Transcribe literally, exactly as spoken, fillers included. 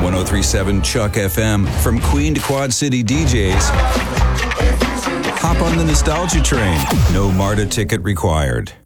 one oh three point seven Chuck F M. From Queen to Quad City D Js, hop on the nostalgia train. No MARTA ticket required.